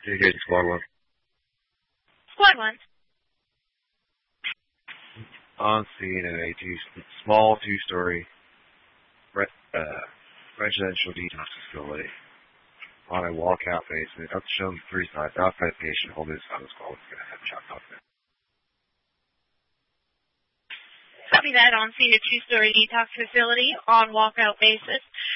Dedicated Squad 1. Squad 1. On scene at a small two-story residential detox facility. On a walkout basement, up shown 3 sides. Outside patient holding his son is called. Copy that. On scene at two-story detox facility on walkout basis.